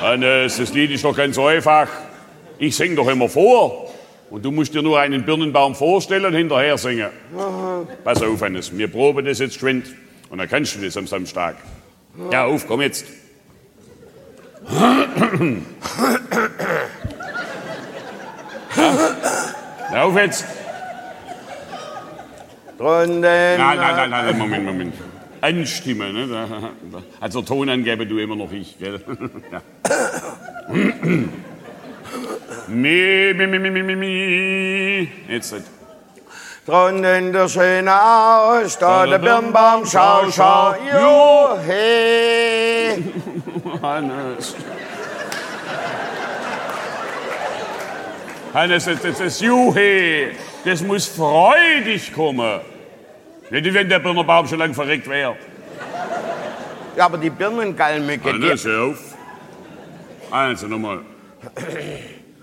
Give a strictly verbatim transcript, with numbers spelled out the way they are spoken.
Hannes, das Lied ist doch ganz einfach. Ich sing doch immer vor. Und du musst dir nur einen Birnenbaum vorstellen und hinterher singen. Pass auf, Hannes, wir proben das jetzt geschwind. Und dann kannst du das am Samstag. Ja, auf, komm jetzt. Ja, auf jetzt. Drunten. Nein, nein, nein, nein, Moment, Moment. Anstimmen, ne? Also Ton angeben du immer noch ich, gell? Ja. Mi, mi, mi, mi, mi, mi, mi. Jetzt nicht. Drunten der schöne Haus, da der Birnbaum, schau, schau, juhe. Hannes. Hannes, das, das, das Juhe, das muss freudig kommen. Nicht, wenn der Birnenbaum schon lang verreckt wäre. Ja, aber die Birnengalmücke, die... Hannes, hör auf. Also nochmal.